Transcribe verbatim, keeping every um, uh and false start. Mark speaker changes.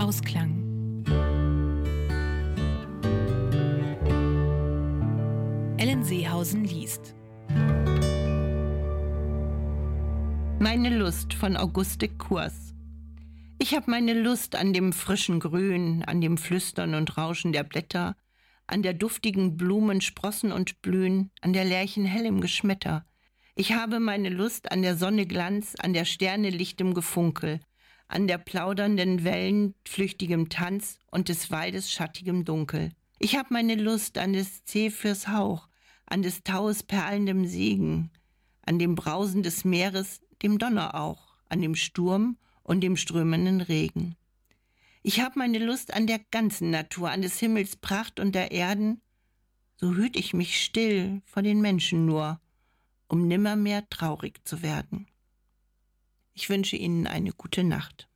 Speaker 1: Ausklang. Ellen Seehausen liest.
Speaker 2: Meine Lust von Auguste Kurs. Ich hab meine Lust an dem frischen Grün, an dem Flüstern und Rauschen der Blätter, an der duftigen Blumen Sprossen und Blühen, an der Lerchen hellem Geschmetter. Ich habe meine Lust an der Sonne Glanz, an der Sterne lichtem Gefunkel, an der plaudernden Wellen flüchtigem Tanz und des Waldes schattigem Dunkel. Ich hab meine Lust an des Zephyrs Hauch, an des Taues perlendem Segen, an dem Brausen des Meeres, dem Donner auch, an dem Sturm und dem strömenden Regen. Ich hab meine Lust an der ganzen Natur, an des Himmels Pracht und der Erden, so hüt ich mich still vor den Menschen nur, um nimmermehr traurig zu werden. Ich wünsche Ihnen eine gute Nacht.